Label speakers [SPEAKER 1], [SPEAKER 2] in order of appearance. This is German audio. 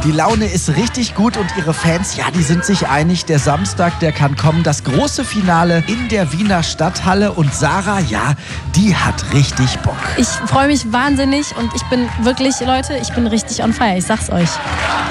[SPEAKER 1] Die Laune ist richtig gut und ihre Fans, ja, die sind sich einig. Der Samstag, der kann kommen. Das große Finale in der Wiener Stadthalle. Und Sarah, ja, die hat richtig Bock.
[SPEAKER 2] Ich freue mich wahnsinnig und ich bin wirklich, Leute, ich bin richtig on fire. Ich sag's euch.